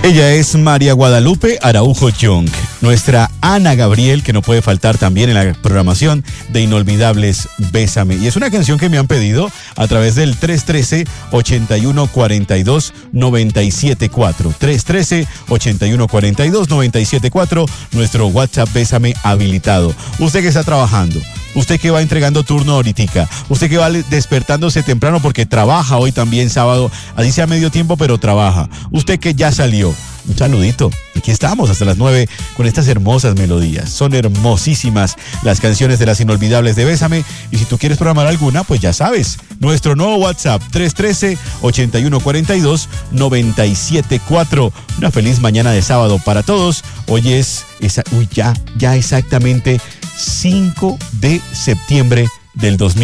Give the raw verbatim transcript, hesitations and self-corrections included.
Ella es María Guadalupe Araujo Young, nuestra Ana Gabriel, que no puede faltar también en la programación de Inolvidables Bésame. Y es una canción que me han pedido a través del tres uno tres, ocho uno cuatro dos, nueve siete cuatro. tres uno tres, ocho uno cuatro dos, nueve siete cuatro, nuestro WhatsApp Bésame habilitado. Usted que está trabajando, usted que va entregando turno ahorita, usted que va despertándose temprano porque trabaja hoy también sábado, así sea medio tiempo, pero trabaja. Usted que ya salió, un saludito. Aquí estamos hasta las nueve con estas hermosas melodías. Son hermosísimas las canciones de las Inolvidables de Bésame. Y si tú quieres programar alguna, pues ya sabes. Nuestro nuevo WhatsApp, tres uno tres, ocho uno cuatro dos, nueve siete cuatro. Una feliz mañana de sábado para todos. Hoy es, esa, uy, ya, ya exactamente cinco de septiembre del dos mil.